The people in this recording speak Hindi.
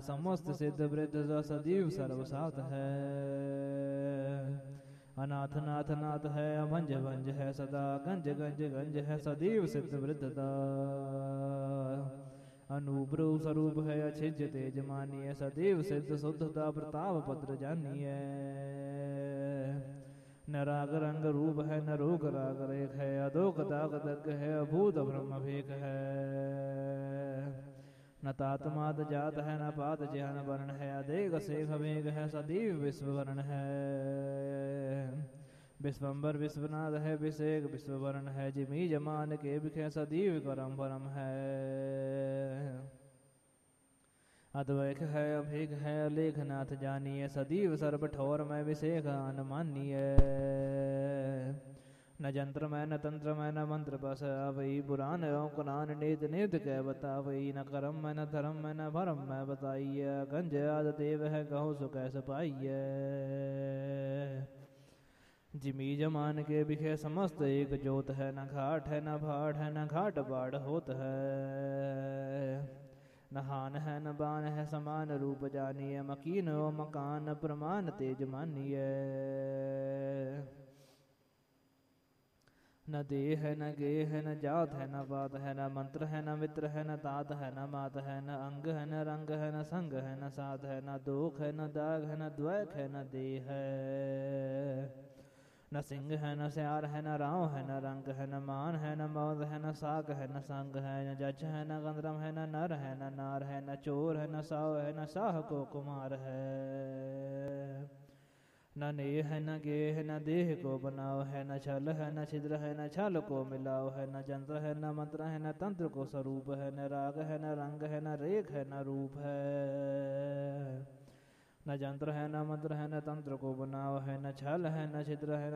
समस्त सिद्ध वृद्ध सदैव सर्वसात है। अनाथ नाथ नाथ है अभंज भंज है सदा, गंज गंज गंज है सदैव सिद्ध वृद्धता। अनूप रूप स्वरूप है अछिज तेज मानिए, सदैव सिद्ध शुद्धता प्रताप पत्र जानिए। न राग रंग रूप है न रोग राग रेख है, अधोक दाग दग है अभूत ब्रह्म भेक है। न तात मात जात है न पात जहन वर्ण है, अदेग सेख वेग है सदैव विश्व वर्ण है। विश्वम्बर विश्वनाथ है विषेक विश्ववर्ण है, जिमी जमान के बिखे सदैव करम परम है। अद्वैक है अभेक है अलेखनाथ जानिए, सदैव सर्व ठोर में विषेक अनुमानिए। न जंत्र में न तंत्र में न मंत्र बस आवई, पुराण एवं कुरान नेत नेत कह बतावई। न कर्म में न धर्म में न भरम में बताइए, गंज आद देव है कहो सो कैसे पाइए। जिमी जमान के बिखे समस्त एक जोत है, न घाट है न भाट है न घाट बाढ़ होत है। न हान है न बान है समान रूप जानिए, मकीन ओ मकान प्रमाण तेज मानिए। न देह है न गेह है न जात है न बात है, न मंत्र है न मित्र है न तात है न मात है। न अंग है न रंग है न संग है न साथ है, न दोख है न दाग है न द्वैक है न देह है। न सिंह है न स्यार है न राव है न रंग है, न मान है न मौत है न साग है न संग है। न जच है न गंधर्व है न नर है न नार है, न चोर है न साव है न साह को कुमार है। न नेह है न गेह है न देह को बनाओ है, न छल है न छिद्र है न छल को मिलाओ है। न जंत्र है न मंत्र है न तंत्र को स्वरूप है, न राग है न रंग है न रेख है न रूप है। न जंत्र है न मंत्र है न तंत्र को बनाओ है, न छल है न छिद्र है